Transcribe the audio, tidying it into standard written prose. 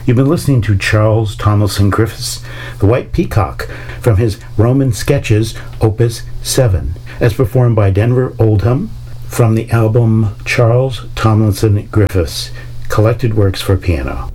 You've been listening to Charles Tomlinson Griffiths, The White Peacock, from his Roman Sketches, Opus 7, as performed by Denver Oldham, from the album Charles Tomlinson Griffiths, Collected Works for Piano.